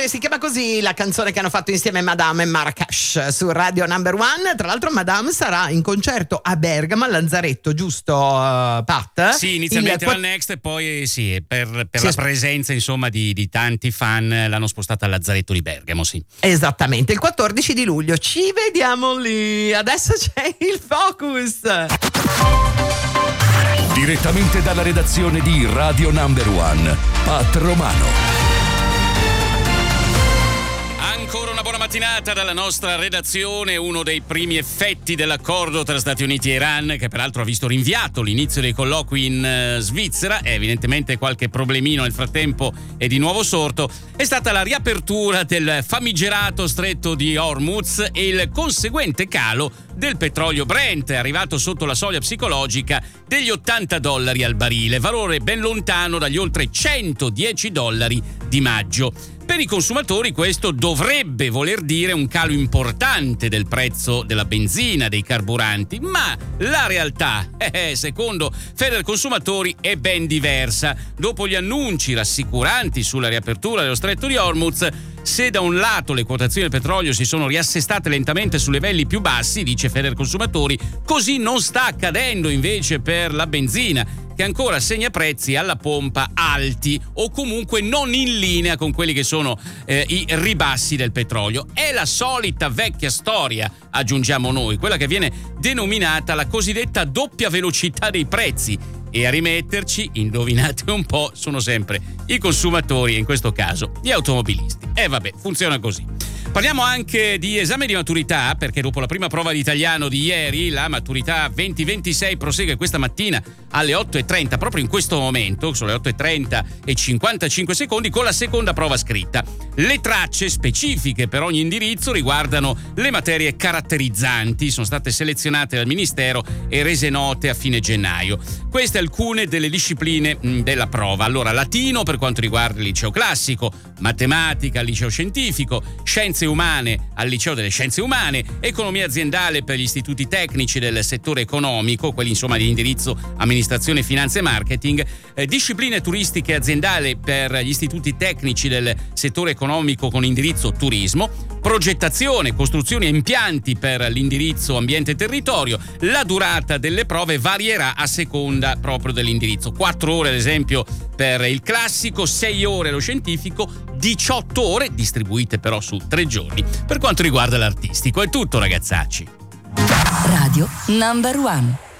Amore si chiama così la canzone che hanno fatto insieme Madame e Marrakesh su Radio Number One. Tra l'altro Madame sarà in concerto a Bergamo, al Lazzaretto, giusto Pat? Sì, inizialmente al Next e poi sì, per la presenza insomma di tanti fan l'hanno spostata al Lazzaretto di Bergamo, sì. Esattamente, il 14 di luglio. Ci vediamo lì. Adesso c'è il Focus. Direttamente dalla redazione di Radio Number One, Pat Romano. Ancora una buona mattinata dalla nostra redazione. Uno dei primi effetti dell'accordo tra Stati Uniti e Iran, che peraltro ha visto rinviato l'inizio dei colloqui in Svizzera, e evidentemente qualche problemino nel frattempo è di nuovo sorto, è stata la riapertura del famigerato stretto di Hormuz e il conseguente calo del petrolio Brent, arrivato sotto la soglia psicologica degli $80 al barile, valore ben lontano dagli oltre $110 di maggio. Per i consumatori questo dovrebbe voler dire un calo importante del prezzo della benzina, dei carburanti, ma la realtà, secondo Federconsumatori, è ben diversa. Dopo gli annunci rassicuranti sulla riapertura dello stretto di Hormuz, se da un lato le quotazioni del petrolio si sono riassestate lentamente su livelli più bassi, dice Federconsumatori, così non sta accadendo invece per la benzina, che ancora segna prezzi alla pompa alti o comunque non in linea con quelli che sono i ribassi del petrolio. È la solita vecchia storia, aggiungiamo noi, quella che viene denominata la cosiddetta doppia velocità dei prezzi. E a rimetterci, indovinate un po', sono sempre i consumatori e in questo caso gli automobilisti. E vabbè, funziona così. Parliamo anche di esame di maturità, perché dopo la prima prova di italiano di ieri, la maturità 2026 prosegue questa mattina alle 8:30, proprio in questo momento, sono le 8:30 e 55 secondi, con la seconda prova scritta. Le tracce specifiche per ogni indirizzo riguardano le materie caratterizzanti, sono state selezionate dal Ministero e rese note a fine gennaio. Queste alcune delle discipline della prova. Allora, latino per quanto riguarda il liceo classico, matematica al liceo scientifico, scienze umane al liceo delle scienze umane, economia aziendale per gli istituti tecnici del settore economico, quelli insomma di indirizzo amministrazione, finanza e marketing, discipline turistiche aziendali per gli istituti tecnici del settore economico con indirizzo turismo, progettazione, costruzioni e impianti per l'indirizzo ambiente e territorio. La durata delle prove varierà a seconda proprio dell'indirizzo. 4 ore ad esempio per il classico, 6 ore lo scientifico, 18 ore distribuite però su 3 giorni per quanto riguarda l'artistico. È tutto, ragazzacci. Radio Number One.